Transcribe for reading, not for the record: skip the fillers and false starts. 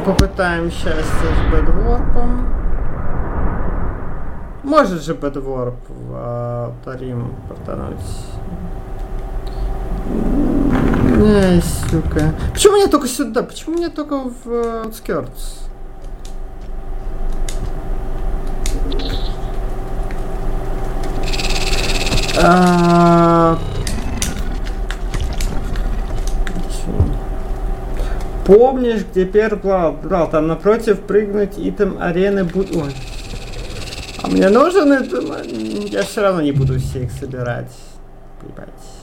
попытаем счастье с Бэдворпом. Может же Бэдворп в Тарим портануть. Сука. Почему мне только сюда? Почему мне только в Outskirts? Помнишь, где первый брал? Там напротив прыгнуть итем арены будет. Ой. А мне нужен итем. Я все равно не буду все их собирать. Ебать.